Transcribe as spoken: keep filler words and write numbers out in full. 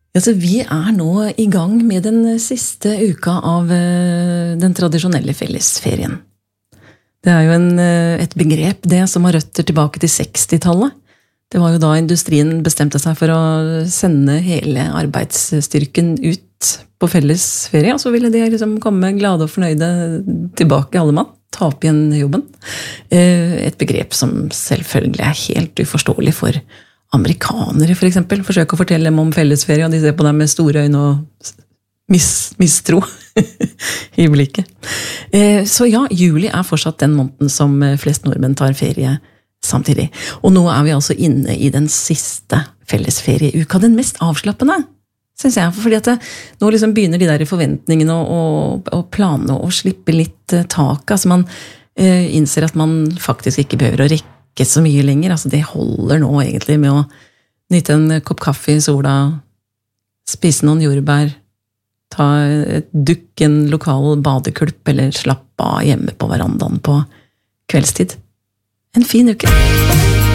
Ja, så vi er nå i gang med den siste uka av eh, den tradisjonelle fellesferien. Det er jo en, eh, et begrep det som har røtter tilbake til sekstitallet. Det var jo da industrien bestemte seg for å sende hele arbeidsstyrken ut på fellesferie, og så ville de liksom komme glade og fornøyde tilbake alle mann, ta opp igjen jobben. Eh, et begrep som selvfølgelig er helt uforståelig for amerikanere, for eksempel. Forsøker å fortelle dem om fellesferie, og de ser på dem med store øyne og mis, mistro i blikket. Eh, så ja, juli er fortsatt den måneden som flest nordmenn tar ferie samtidig. Og nå er vi altså inne i den siste fellesferieuka, den mest avslappende, synes jeg, fordi at det, nå liksom begynner de der forventningene og, og, og planene å slippe litt tak, altså man eh, innser at man faktisk ikke behøver å rekke så mye lenger, altså det holder nå egentlig med å nyte en kopp kaffe i sola, spise noen jordbær, ta et dukk, en lokal badekulp, eller slappe av hjemme på verandaen på kveldstid. En fin uke.